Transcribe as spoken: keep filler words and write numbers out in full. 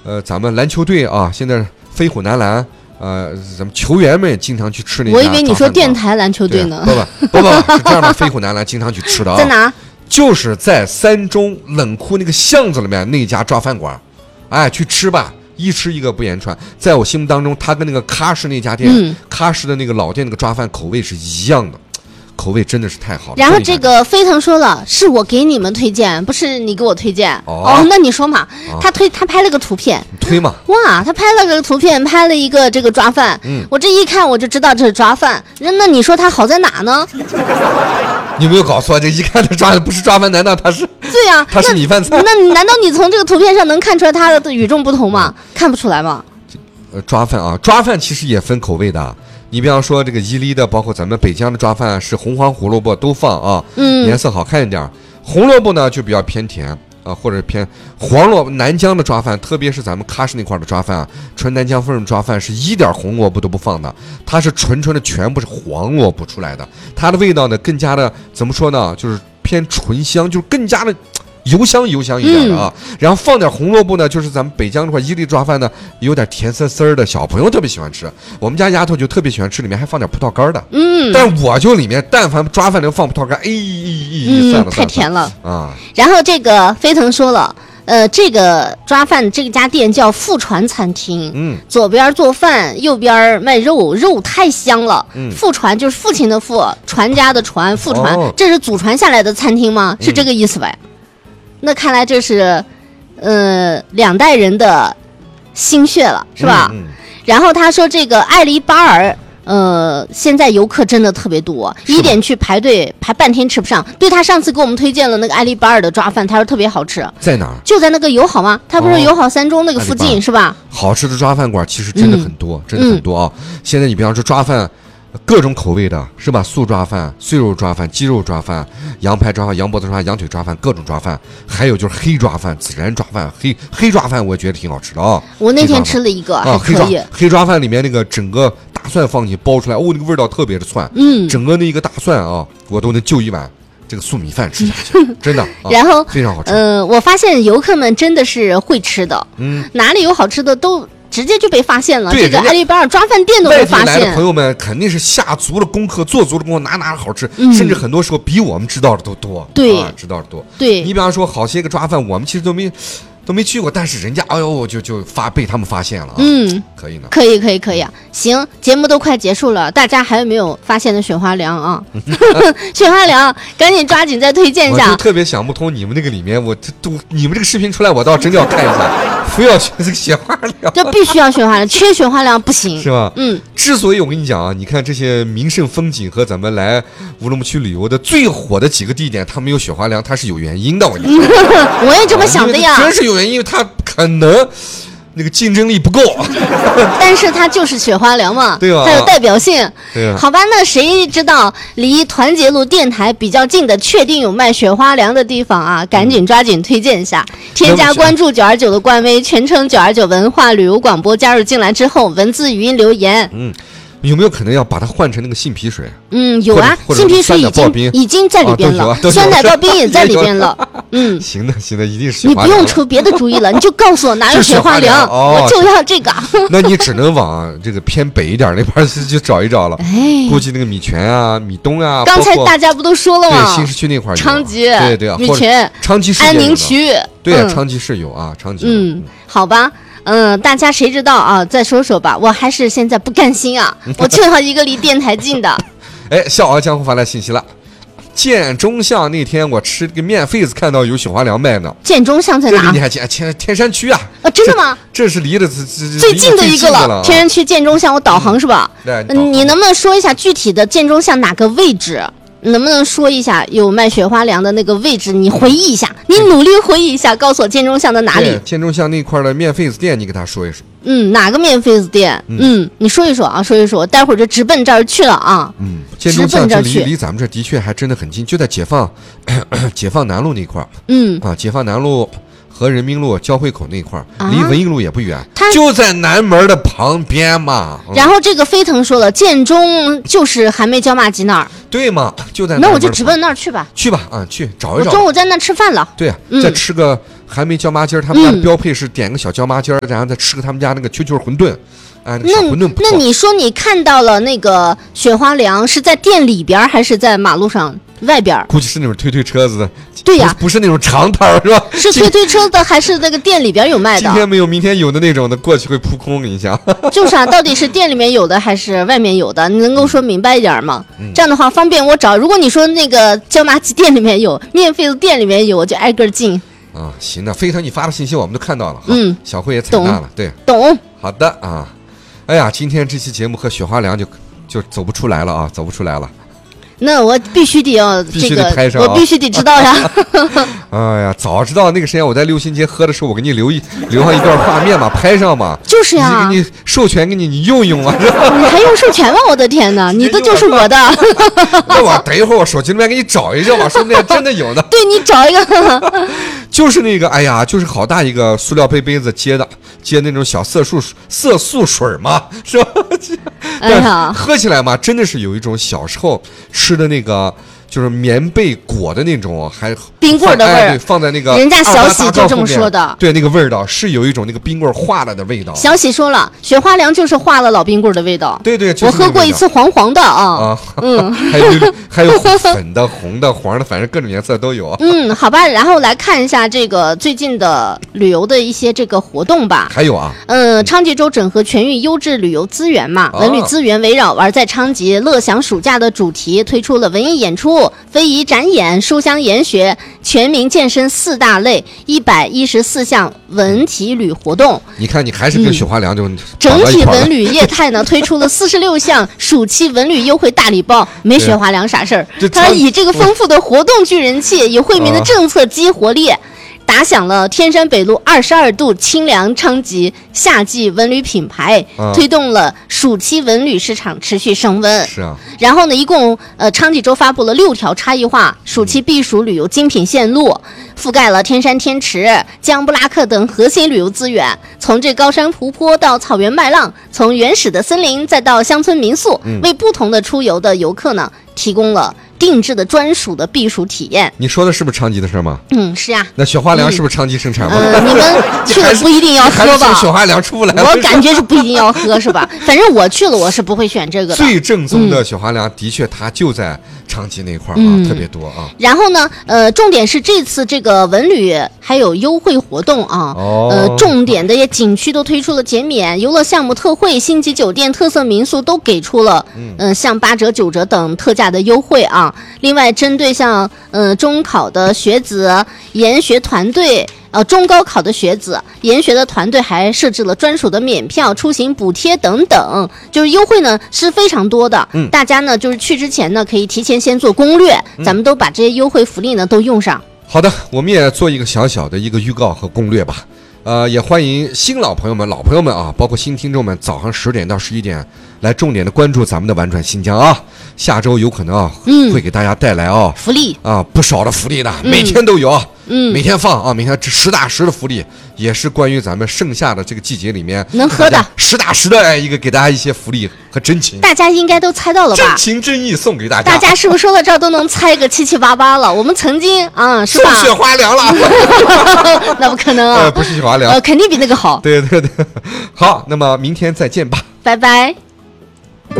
呃，咱们篮球队啊，现在飞虎男篮。呃，咱们球员们经常去吃那家。 我以为你说电台篮球队呢。 不不不不，是这样的，飞虎男篮经常去吃的啊。 在哪？ 就是在三中冷库那个巷子里面那家抓饭馆，哎，去吃吧，一吃一个不言传。在我心目当中，他跟那个喀什那家店，嗯、喀什的那个老店那个抓饭口味是一样的。口味真的是太好了。 然后这个飞腾说了，是我给你们推荐，不是你给我推荐。哦，哦那你说嘛？哦、他推他拍了个图片， 推嘛？ 哇，他拍了个图片，拍了一个这个抓饭。嗯，我这一看我就知道这是抓饭。那你说他好在哪呢？ 你没有搞错，这一看他抓的不是抓饭，难道他是？ 对呀、啊， 他是米饭菜。 那, 那难道你从这个图片上能看出来它的与众不同吗？嗯、看不出来吗？ 呃，抓饭啊，抓饭其实也分口味的。你比方说这个伊犁的，包括咱们北疆的抓饭是红黄胡萝卜都放啊，嗯，颜色好看一点。红萝卜呢就比较偏甜啊，或者偏黄萝卜。南疆的抓饭，特别是咱们喀什那块的抓饭啊，纯南疆风的抓饭是一点红萝卜都不放的，它是纯纯的全部是黄萝卜出来的，它的味道呢更加的怎么说呢，就是偏醇香，就是更加的。油香油香一点的啊，嗯、然后放点红萝卜呢，就是咱们北疆这块伊犁抓饭呢，有点甜丝丝的，小朋友特别喜欢吃。我们家丫头就特别喜欢吃，里面还放点葡萄干的。嗯，但我就里面但凡抓饭能放葡萄干，哎咦，算了， 太甜了啊。 然后这个飞腾说了。呃，这个抓饭这家店叫富传餐厅，嗯，左边做饭，右边卖肉，肉太香了。嗯，富传就是父亲的父，传家的传，富传，哦、这是祖传下来的餐厅吗？是这个意思呗？嗯、那看来这是，呃，两代人的心血了，是吧？嗯嗯、然后他说这个艾黎巴尔。呃，现在游客真的特别多，一点去排队排半天吃不上。对，他上次给我们推荐了那个艾黎巴尔的抓饭，他说特别好吃。 在哪儿？ 就在那个友好吗？他不是友好三中那个附近、哦、是吧？ 好吃的抓饭馆其实真的很多，嗯、真的很多啊！嗯、现在你比方说抓饭。各种口味的是吧？素抓饭、碎肉抓饭、鸡肉抓饭、羊排抓饭、羊脖子抓饭、羊腿抓饭，各种抓饭，还有就是黑抓饭、孜然抓饭。黑黑抓饭我觉得挺好吃的啊！ 我那天吃了一个， 啊，黑抓黑抓饭里面那个整个大蒜放进去包出来，哦，那个味道特别的窜，嗯，整个那一个大蒜啊，我都能就一碗这个素米饭吃下去，真的。啊、 然后非常好吃。 呃，我发现游客们真的是会吃的，嗯，哪里有好吃的都。直接就被发现了，这个艾黎巴尔抓饭店都被发现。 外地来的朋友们肯定是下足了功课，做足了功课，哪哪好吃，嗯、甚至很多时候比我们知道的都多。 对、 啊，知道的多。 对， 你比方说好些个抓饭，我们其实都没都没去过，但是人家哎呦就就发被他们发现了、啊。嗯，可以呢。 可以可以可以啊！行，节目都快结束了，大家还有没有发现的雪花凉啊？雪花凉，赶紧抓紧再推荐一下。 我就特别想不通，你们那个里面，我都你们这个视频出来，我倒真的要看一下。非要学这个雪花凉， 这必须要雪花凉，缺雪花凉不行， 是吧？ 嗯， 之所以我跟你讲啊，你看这些名胜风景和咱们来乌鲁木齐旅游的最火的几个地点，它没有雪花凉，它是有原因的。我跟你说， 我也这么想的呀， 真是有原因，它可能。那个竞争力不够， 但是它就是雪花凉嘛， 对吧？ 它有代表性， 对啊。 好吧，那谁知道离团结路电台比较近的，确定有卖雪花凉的地方啊？赶紧抓紧推荐一下，嗯、添加关注九二九的官微，全称九二九文化旅游广播，加入进来之后，文字语音留言， 嗯。有没有可能要把它换成那个杏皮水？ 嗯，有啊，杏皮水已经已经在里边了，啊、酸奶刨冰也在里边了。嗯， 行的行的，一定是。 你不用出别的主意了，你就告诉我哪有雪花凉， 哦、 我就要这个。 那你只能往这个偏北一点那边去找一找了。哎，估计那个米泉啊、米东啊， 刚才大家不都说了吗？ 对，新市区那块有。 昌吉， 对对啊， 米泉、 昌吉市、 安宁区， 对啊，昌吉市有啊，昌吉。 嗯，好吧。嗯，大家谁知道啊？再说说吧，我还是现在不甘心啊！我去了一个离电台近的。 哎，笑傲江湖发来信息了，建中巷那天我吃这个面肺子，看到有雪花凉卖呢。 建中巷在哪？ 你还天天天山区啊？ 啊，真的吗？ 这, 这是离的最近的一个了。了天山区建中巷，我导航是吧？ 对、 嗯。你能不能说一下具体的建中巷哪个位置？能不能说一下有卖雪花凉的那个位置？你回忆一下，你努力回忆一下，告诉我建中巷的哪里？ 建中巷那块的面肺子店，你给他说一说。 嗯，哪个面肺子店？嗯, 嗯，你说一说啊，说一说，待会儿就直奔这儿去了啊。 嗯，建中巷这离离咱们这的确还真的很近，就在解放咳咳解放南路那块儿。嗯啊，解放南路和人民路交汇口那块儿，啊、离文艺路也不远，就在南门的旁边嘛。 嗯、然后这个飞腾说了，建中就是还没交马集那儿。 对嘛，就在那我就直奔那儿去吧。 去吧，啊，去找一找。 我中午在那吃饭了。 对啊，嗯、再吃个还没椒麻鸡儿，他们家的标配是点个小椒麻鸡儿，嗯、然后再吃个他们家那个球球馄饨。哎，那小馄饨不错。 那你说你看到了那个雪花凉是在店里边还是在马路上外边？ 估计是那种推推车子的。 对呀、 啊，不是那种长摊是吧？ 是推推车的还是那个店里边有卖的？ 今天没有，明天有的那种的，过去会扑空。我跟你讲， 就是啊，到底是店里面有的还是外面有的？你能够说明白一点吗？嗯、这样的话方便我找。如果你说那个椒麻鸡店里面有，面肺子店里面有，我就挨个进。 啊，行的，非常你发的信息我们都看到了， 嗯， 小慧也采纳了，对， 懂。 好的啊，哎呀，今天这期节目和雪花凉就就走不出来了啊，走不出来了。 那我必须得要这个， 拍上啊、 我必须得知道呀。 哎呀，早知道那个时间我在六星节喝的时候，我给你留一留上一段画面嘛，拍上嘛。 就是呀， 给你授权给你，你用用啊。 你还用授权吗？我的天哪，你的就是我的。 那我等一会儿我手机里面给你找一找吧，说不定真的有呢。 对，你找一个。 就是那个，哎呀，就是好大一个塑料杯杯子接的，接那种小色素色素水嘛，是吧？ 哎呀， 喝起来嘛，真的是有一种小时候吃的那个，就是棉被裹的那种，还冰棍的味儿、 哎，对，放在那个人家小喜就这么说的， 对，那个味道是有一种那个冰棍化了的味道。 小喜说了，雪花凉就是化了老冰棍的味道。 对对， 我喝过一次黄黄的啊， 啊，嗯，还有还有粉的、红的、黄的，反正各种颜色都有。 嗯，好吧，然后来看一下这个最近的旅游的一些这个活动吧。 还有啊， 嗯，昌吉州整合全域优质旅游资源嘛，文旅资源围绕玩在昌吉乐享暑假的主题，推出了文艺演出、非遗展演、书香研学、全民健身四大类，一百一十四项文体旅活动。 你看，你还是跟雪花凉就、嗯、 整体文旅业态呢推出了四十六项暑期文旅优惠大礼包，没雪花凉啥事儿。他以这个丰富的活动聚人气，以惠民的政策激活力。打响了天山北路二十二度清凉昌吉夏季文旅品牌，啊、推动了暑期文旅市场持续升温。 是啊， 然后呢，一共呃昌吉州发布了六条差异化暑期避暑旅游精品线路，覆盖了天山天池、江布拉克等核心旅游资源，从这高山湖泊到草原麦浪，从原始的森林再到乡村民宿，嗯、为不同的出游的游客呢提供了定制的专属的避暑体验。 你说的是不是昌吉的事吗？ 嗯，是呀。 那雪花凉是不是昌吉生产吗？ 嗯呃、你们去了不一定要喝吧？ 雪花凉出不来。 我感觉是不一定要喝，是吧？反正我去了，我是不会选这个的。 最正宗的雪花凉，的确它就在昌吉那块儿啊，嗯、特别多啊。 然后呢，呃，重点是这次这个文旅还有优惠活动啊， 哦、 呃，重点的景区都推出了减免，游乐项目特惠，星级酒店、特色民宿都给出了嗯、呃、像八折、九折等特价的优惠啊。另外，针对像呃中考的学子、研学团队。呃，中高考的学子、研学的团队还设置了专属的免票、出行补贴等等，就是优惠呢是非常多的。嗯，大家呢就是去之前呢可以提前先做攻略，嗯、咱们都把这些优惠福利呢都用上。 好的，我们也做一个小小的一个预告和攻略吧。呃，也欢迎新老朋友们、老朋友们啊，包括新听众们，早上十点到十一点来重点的关注咱们的玩转新疆啊。下周有可能啊，嗯、会给大家带来啊福利啊不少的福利的，每天都有。嗯，每天放啊，每天实打实的福利，也是关于咱们盛夏的这个季节里面能喝的， 实打实的一个给大家一些福利和真情。 大家应该都猜到了吧？ 真情真意送给大家。 大家是不是说到这儿都能猜个七七八八了？我们曾经啊，是吧？ 送雪花凉了， 那不可能啊！ 呃，不是雪花凉， 呃，肯定比那个好。 对对对，好，那么明天再见吧， 拜拜。